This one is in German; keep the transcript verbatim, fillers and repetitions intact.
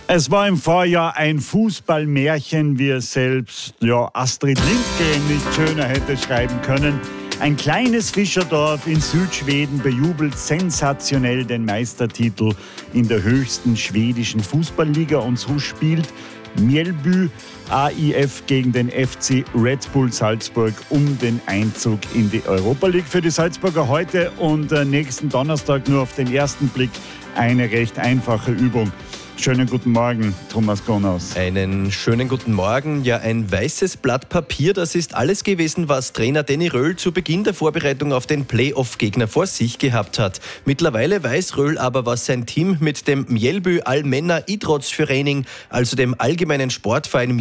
Es war im Vorjahr ein Fußballmärchen, wie es selbst ja, Astrid Lindgren nicht schöner hätte schreiben können. Ein kleines Fischerdorf in Südschweden bejubelt sensationell den Meistertitel in der höchsten schwedischen Fußballliga, und so spielt Mjällby A I F gegen den F C Red Bull Salzburg um den Einzug in die Europa League. Für die Salzburger heute und nächsten Donnerstag nur auf den ersten Blick eine recht einfache Übung. Schönen guten Morgen, Thomas Gonaus. Einen schönen guten Morgen. Ja, ein weißes Blatt Papier, das ist alles gewesen, was Trainer Danny Röhl zu Beginn der Vorbereitung auf den Playoff-Gegner vor sich gehabt hat. Mittlerweile weiß Röhl aber, was sein Team mit dem Mjällby Allmänna Idrottsförening, also dem allgemeinen Sportverein